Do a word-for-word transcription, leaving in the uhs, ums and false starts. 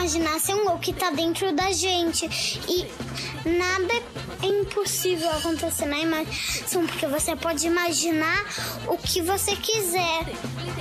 imaginação o que tá dentro da gente. E nada é impossível acontecer na imaginação, porque você pode imaginar o que você quiser.